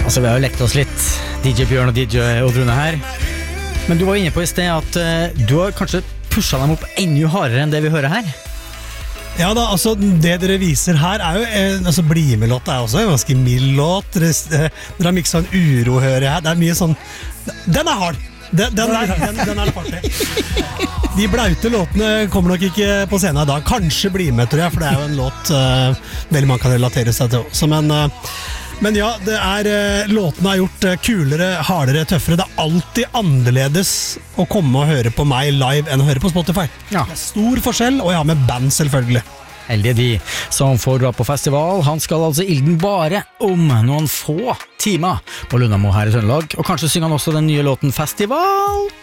Altså, vi har jo lekt oss litt, DJ Bjørn og DJ Oddrune her. Men du var inne på i sted at du har kanskje pushet dem opp enda hardere enn det vi hører her. Ja da, altså det dere viser her er jo, altså Bli med-låt er også en ganske mild låt. Dere har mikset en uro, hører jeg her. Det er mye sånn, den er hard. Den er party. De blaute låtene kommer nok ikke på scenen i dag. Kanskje Bli med, tror jeg, for det er jo en låt veldig man kan relatere seg til også. Men ja, det låtene er gjort kulere, hardere, tøffere. Det er alltid annerledes å komme og høre på meg live enn å høre på Spotify. Ja. Det er stor forskjell, og jeg har med band selvfølgelig. Heldige de som får dra på festival. Han skal altså ilden bare om noen få timer på Lundamo her i Trøndelag. Og kanskje synger han også den nye låten Festival?